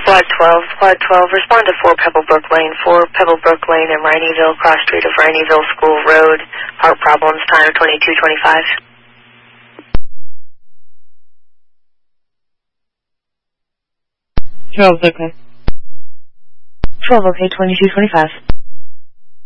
Squad 12, respond to 4 Pebblebrook Lane, 4 Pebblebrook Lane in Raineyville, cross street of Raineyville School Road, heart problems, time 22:25. 12, okay. 12, okay, 22:25.